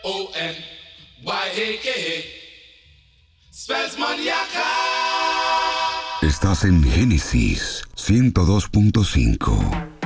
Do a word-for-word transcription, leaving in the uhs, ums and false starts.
O N Y A K. Spells Maniaca. Estás en Génesis ciento dos punto cinco.